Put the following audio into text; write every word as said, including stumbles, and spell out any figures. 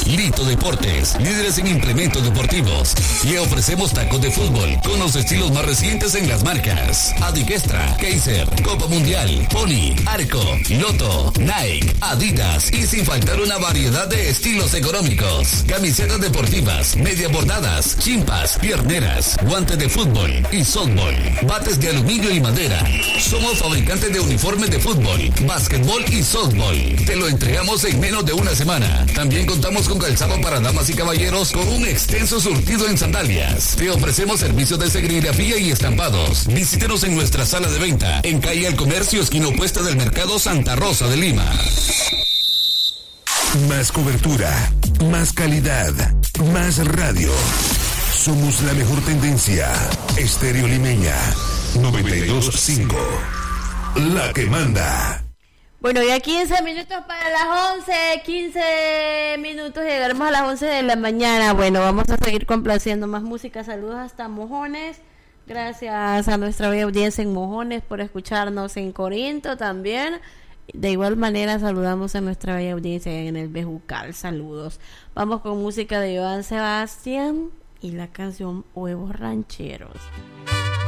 Lito Deportes, líderes en implementos deportivos. Le ofrecemos tacos de fútbol con los estilos más recientes en las marcas Adiquestra, Kaiser, Copa Mundial, Pony, Arco, Loto, Nike, Adidas y sin faltar una variedad de estilos económicos. Camisetas deportivas, media bordadas, chimpas, pierneras, guantes de fútbol y softball, bates de aluminio y madera. Somos fabricantes de uniformes de fútbol, básquetbol y softball. Te lo entregamos en menos de una semana. También contamos con calzado para damas y caballeros con un extenso surtido en sandalias. Te ofrecemos servicios de serigrafía y estampados. Visítenos en nuestra sala de venta en calle El Comercio, esquina opuesta del Mercado Santa Rosa de Lima. Más cobertura, más calidad, más radio. Somos la mejor tendencia. Estéreo Limeña noventa y dos punto cinco. La que manda. Bueno, ya quince minutos para las once, quince minutos, llegaremos a las once de la mañana. Bueno, vamos a seguir complaciendo más música. Saludos hasta Mojones. Gracias a nuestra bella audiencia en Mojones por escucharnos en Corinto también. De igual manera saludamos a nuestra bella audiencia en el Bejucal. Saludos. Vamos con música de Joan Sebastián y la canción Huevos Rancheros.